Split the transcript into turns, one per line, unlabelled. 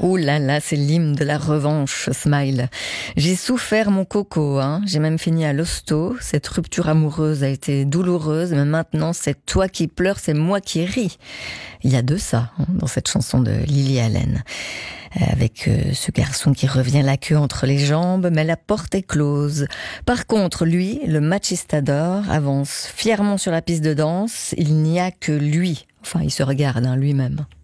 Ouh là là, c'est l'hymne de la revanche, Smile. J'ai souffert mon coco, j'ai même fini à l'hosto. Cette rupture amoureuse a été douloureuse, mais maintenant c'est toi qui pleures, c'est moi qui ris. Il y a de ça dans cette chanson de Lily Allen. Avec ce garçon qui revient la queue entre les jambes, mais la porte est close. Par contre, lui, le machistador, avance fièrement sur la piste de danse. Il n'y a que lui. Enfin, il se regarde lui-même.